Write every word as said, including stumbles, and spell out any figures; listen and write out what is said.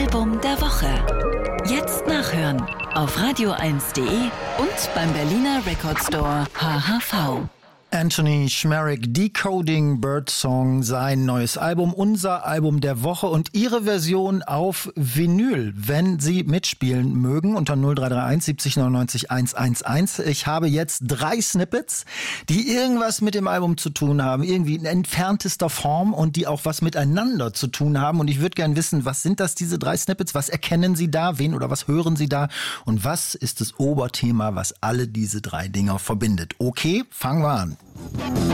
Album der Woche. Jetzt nachhören auf radio eins punkt de und beim Berliner Record Store H H V. Anthony Schmerik, Decoding Birdsong, sein neues Album, unser Album der Woche und Ihre Version auf Vinyl, wenn Sie mitspielen mögen, unter null drei drei eins siebzig neunundneunzig hundertelf. Ich habe jetzt drei Snippets, die irgendwas mit dem Album zu tun haben, irgendwie in entferntester Form und die auch was miteinander zu tun haben. Und ich würde gerne wissen, was sind das, diese drei Snippets? Was erkennen Sie da? Wen oder was hören Sie da? Und was ist das Oberthema, was alle diese drei Dinger verbindet? Okay, fangen wir an.